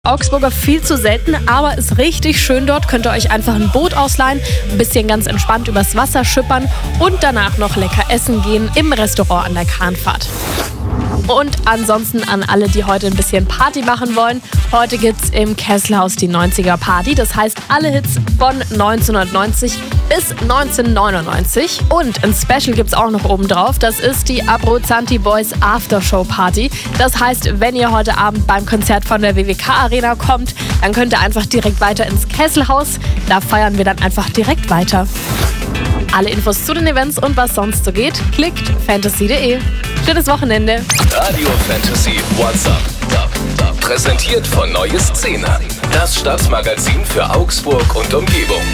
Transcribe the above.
Augsburger viel zu selten, aber ist richtig schön dort. Könnt ihr euch einfach ein Boot ausleihen, ein bisschen ganz entspannt übers Wasser schippern und danach noch lecker essen gehen im Restaurant an der Kahnfahrt. Und ansonsten an alle, die heute ein bisschen Party machen wollen. Heute gibt's im Kesselhaus die 90er Party. Das heißt alle Hits von 1990 bis 1999. Und ein Special gibt's auch noch oben drauf. Das ist die Abruzzanti Boys Aftershow Party. Das heißt, wenn ihr heute Abend beim Konzert von der WWK Arena kommt, dann könnt ihr einfach direkt weiter ins Kesselhaus. Da feiern wir dann einfach direkt weiter. Alle Infos zu den Events und was sonst so geht, klickt fantasy.de. Schönes Wochenende. Radio Fantasy WhatsApp. Präsentiert von Neue Szene. Das Stadtmagazin für Augsburg und Umgebung.